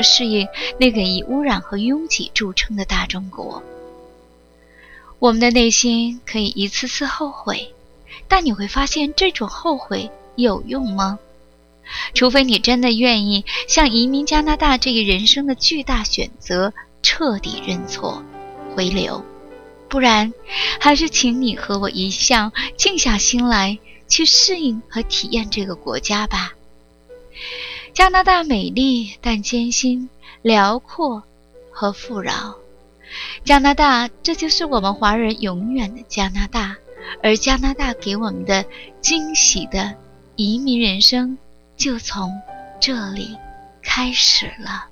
适应那个以污染和拥挤著称的大中国。我们的内心可以一次次后悔，但你会发现这种后悔有用吗？除非你真的愿意向移民加拿大这个人生的巨大选择彻底认错回流，不然还是请你和我一样静下心来去适应和体验这个国家吧。加拿大美丽但艰辛，辽阔和富饶。加拿大，这就是我们华人永远的加拿大，而加拿大给我们的惊喜的移民人生就从这里开始了。